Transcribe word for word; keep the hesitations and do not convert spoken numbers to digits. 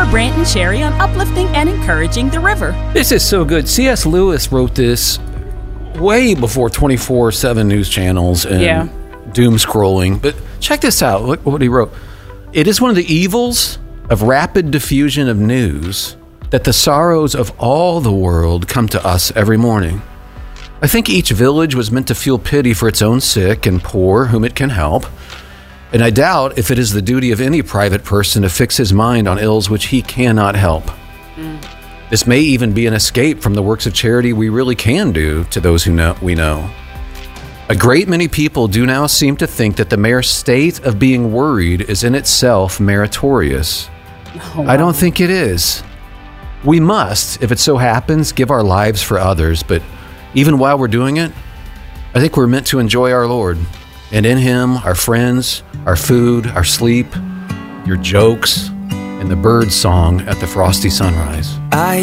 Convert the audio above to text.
for Brant and Sherry on uplifting and encouraging the river. This is so good. C S. Lewis wrote this way before twenty-four seven news channels and Yeah. doom scrolling. But check this out. Look what he wrote. It is one of the evils of rapid diffusion of news that the sorrows of all the world come to us every morning. I think each village was meant to feel pity for its own sick and poor whom it can help. And I doubt if it is the duty of any private person to fix his mind on ills which he cannot help. Mm. This may even be an escape from the works of charity we really can do to those who know we know. A great many people do now seem to think that the mere state of being worried is in itself meritorious. Oh, wow. I don't think it is. We must, if it so happens, give our lives for others, but even while we're doing it, I think we're meant to enjoy our Lord. And in Him, our friends, our food, our sleep, your jokes, and the bird song at the frosty sunrise. I